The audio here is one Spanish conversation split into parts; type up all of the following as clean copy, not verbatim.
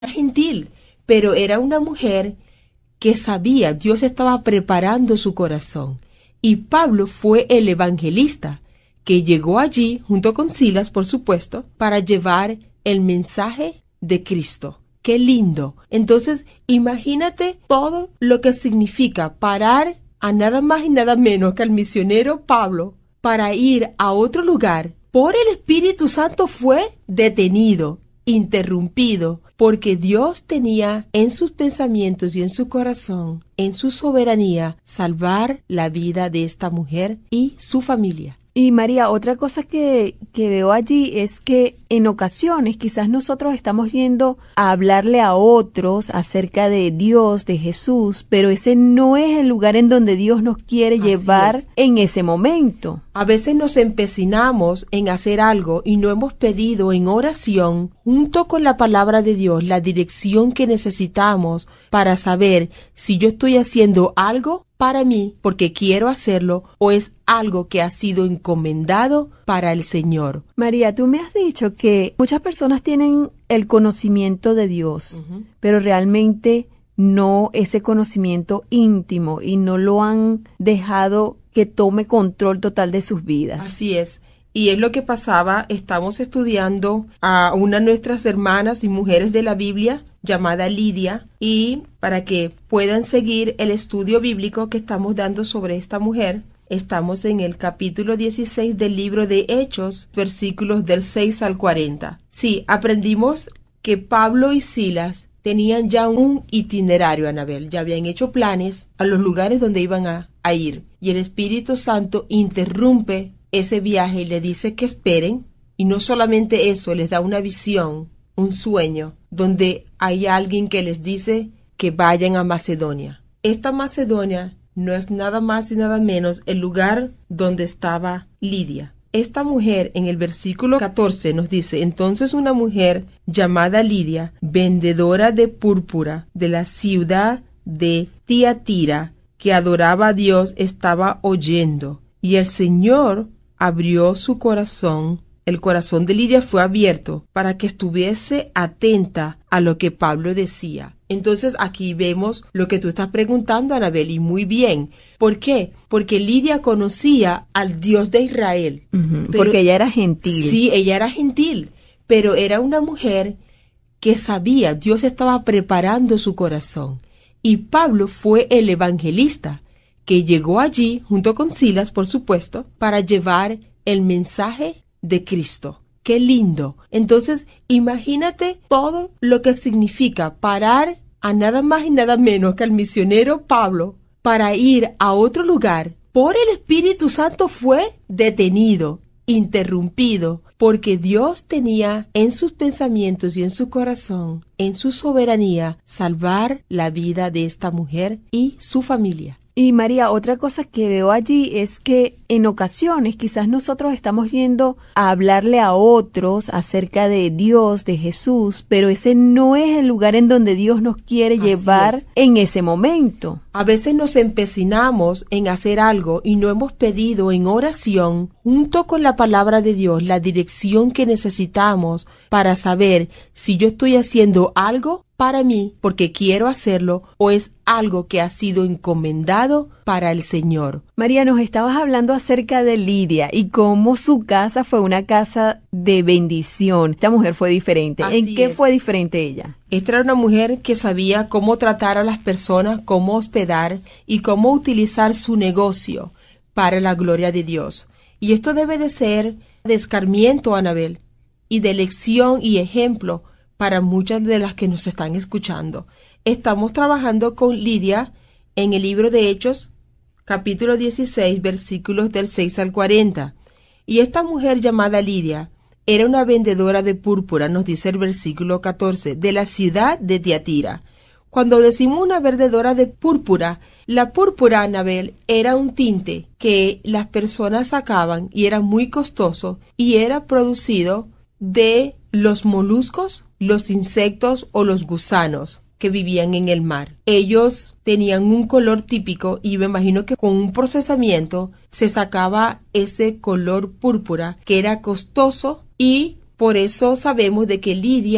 gentil, pero era una mujer que sabía, Dios estaba preparando su corazón. Y Pablo fue el evangelista que llegó allí, junto con Silas, por supuesto, para llevar el mensaje de Cristo. ¡Qué lindo! Entonces, imagínate todo lo que significa parar a nada más y nada menos que al misionero Pablo para ir a otro lugar. Por el Espíritu Santo fue detenido, interrumpido, porque Dios tenía en sus pensamientos y en su corazón, en su soberanía, salvar la vida de esta mujer y su familia. Y María, otra cosa que veo allí es que en ocasiones quizás nosotros estamos yendo a hablarle a otros acerca de Dios, de Jesús, pero ese no es el lugar en donde Dios nos quiere llevar en ese momento. A veces nos empecinamos en hacer algo y no hemos pedido en oración, junto con la palabra de Dios, la dirección que necesitamos para saber si yo estoy haciendo algo para mí porque quiero hacerlo o es algo que ha sido encomendado para el Señor. María, tú me has dicho que muchas personas tienen el conocimiento de Dios, pero realmente no ese conocimiento íntimo y no lo han dejado que tome control total de sus vidas. Así es. Y es lo que pasaba, estamos estudiando a una de nuestras hermanas y mujeres de la Biblia llamada Lidia, y para que puedan seguir el estudio bíblico que estamos dando sobre esta mujer, estamos en el capítulo 16 del libro de Hechos, versículos del 6 al 40. Sí, aprendimos que Pablo y Silas tenían ya un itinerario, Anabel, ya habían hecho planes a los lugares donde iban a ir, y el Espíritu Santo interrumpe ese viaje y le dice que esperen, y no solamente eso, les da una visión, un sueño, donde hay alguien que les dice que vayan a Macedonia. Esta Macedonia no es nada más y nada menos el lugar donde estaba Lidia. Esta mujer en el versículo 14 nos dice: entonces una mujer llamada Lidia, vendedora de púrpura de la ciudad de Tiatira, que adoraba a Dios, estaba oyendo, y el Señor abrió su corazón. El corazón de Lidia fue abierto para que estuviese atenta a lo que Pablo decía. Entonces aquí vemos lo que tú estás preguntando, Anabel, y muy bien. ¿Por qué? Porque Lidia conocía al Dios de Israel. Porque ella era gentil. Sí, ella era gentil, pero era una mujer que sabía, Dios estaba preparando su corazón. Y Pablo fue el evangelista que llegó allí, junto con Silas, por supuesto, para llevar el mensaje de Cristo. ¡Qué lindo! Entonces, imagínate todo lo que significa parar a nada más y nada menos que al misionero Pablo para ir a otro lugar. Por el Espíritu Santo fue detenido, interrumpido, porque Dios tenía en sus pensamientos y en su corazón, en su soberanía, salvar la vida de esta mujer y su familia. Y María, otra cosa que veo allí es que en ocasiones quizás nosotros estamos yendo a hablarle a otros acerca de Dios, de Jesús, pero ese no es el lugar en donde Dios nos quiere llevar en ese momento. A veces nos empecinamos en hacer algo y no hemos pedido en oración, junto con la palabra de Dios, la dirección que necesitamos para saber si yo estoy haciendo algo para mí porque quiero hacerlo o es algo que ha sido encomendado para el Señor. María, nos estabas hablando acerca de Lidia y cómo su casa fue una casa de bendición. Esta mujer fue diferente. ¿En qué fue diferente ella? Esta era una mujer que sabía cómo tratar a las personas, cómo hospedar y cómo utilizar su negocio para la gloria de Dios. Y esto debe de ser de escarmiento, Anabel, y de lección y ejemplo para muchas de las que nos están escuchando. Estamos trabajando con Lidia en el libro de Hechos, capítulo 16, versículos del 6 al 40. Y esta mujer llamada Lidia era una vendedora de púrpura, nos dice el versículo 14, de la ciudad de Tiatira. Cuando decimos una vendedora de púrpura, la púrpura, Anabel, era un tinte que las personas sacaban y era muy costoso y era producido de los moluscos, los insectos o los gusanos que vivían en el mar. Ellos tenían un color típico y me imagino que con un procesamiento se sacaba ese color púrpura que era costoso y por eso sabemos de que Lidia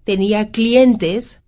tenía clientes